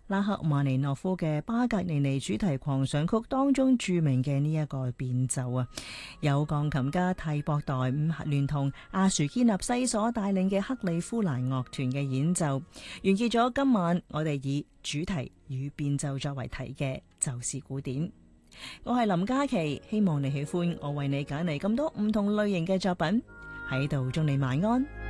拉赫曼尼諾夫嘅巴格尼尼主題狂想曲當中著名嘅呢一個變奏啊，有鋼琴家蒂博代聯同阿殊堅納西所帶領嘅克里夫蘭樂團嘅演奏，完結咗今晚我哋以主題與變奏作為題嘅就是古典。我係林嘉琪，希望你喜歡我為你揀嚟咁多唔同類型嘅作品，喺度祝你晚安。